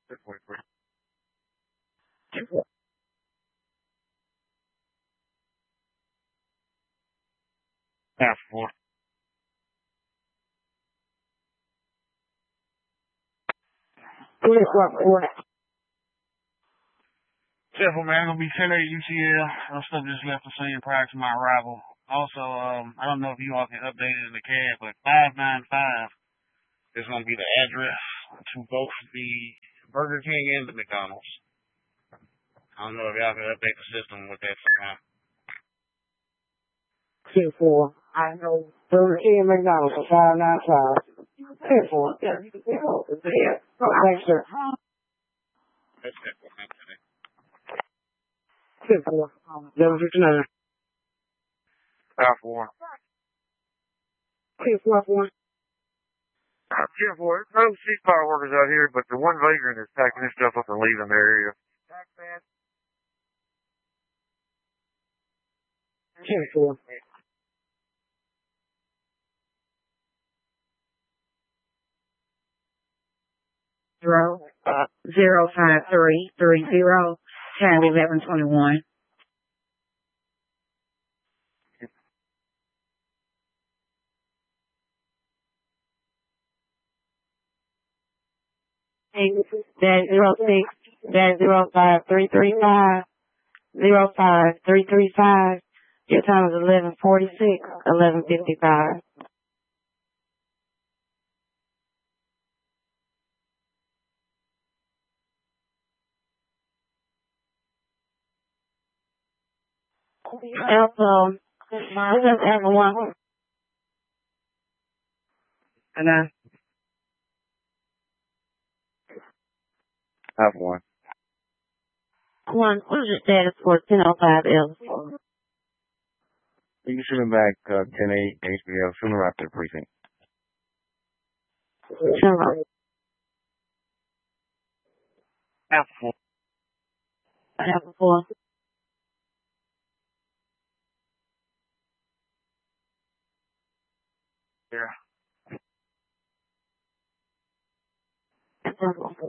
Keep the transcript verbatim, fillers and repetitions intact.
Half four. Careful, man. Gonna be ten eight U C L. No stuff just left the scene prior to my arrival. Also, um, I don't know if you all can update it in the cab, but five nine five is gonna be the address to both the Burger King and the McDonald's. I don't know if y'all can update the system with that somehow. Two four. I know Burger King and McDonald's for five nine five. Two four. Yeah. Thanks, sir. That's it. That's it. Two four. Seven fifty nine. Five four. Two four four. Ten four. No ceasefire workers out here, but the one vagrant is packing his stuff up and leaving the area. Ten four. Zero, uh, zero five three three zero, tab eleven twenty one. Dash zero six, dash zero five three three five, zero five three three five. Your time is eleven forty six, eleven fifty five. Also, this is everyone. And I Have one. one, what is your status for ten oh five L? You can shoot him back uh, ten eight H B L sooner after the precinct. Sure. Half four. Half four. Yeah.